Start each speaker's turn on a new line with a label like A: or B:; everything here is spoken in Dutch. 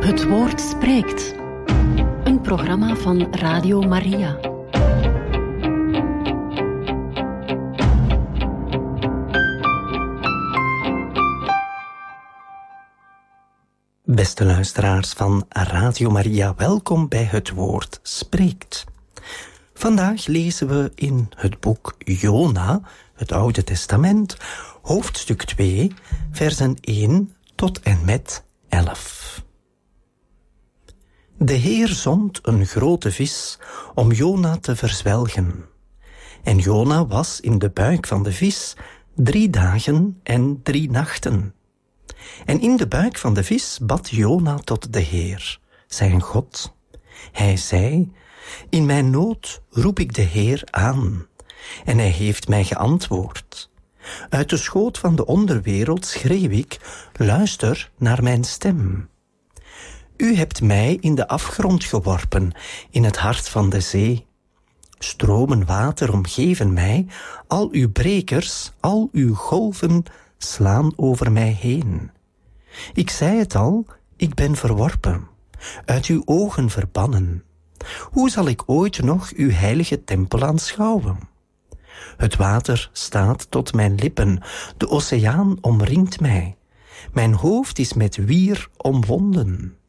A: Het woord spreekt. Een programma van Radio Maria.
B: Beste luisteraars van Radio Maria, welkom bij Het Woord Spreekt. Vandaag lezen we in het boek Jona, het Oude Testament, hoofdstuk 2, versen 1 tot en met 11. De Heer zond een grote vis om Jona te verzwelgen. En Jona was in de buik van de vis 3 dagen en 3 nachten. En in de buik van de vis bad Jona tot de Heer, zijn God. Hij zei: in mijn nood roep ik de Heer aan. En hij heeft mij geantwoord. Uit de schoot van de onderwereld schreeuw ik: luister naar mijn stem. U hebt mij in de afgrond geworpen, in het hart van de zee. Stromen water omgeven mij, al uw brekers, al uw golven slaan over mij heen. Ik zei het al, ik ben verworpen, uit uw ogen verbannen. Hoe zal ik ooit nog uw heilige tempel aanschouwen? Het water staat tot mijn lippen, de oceaan omringt mij. Mijn hoofd is met wier omwonden.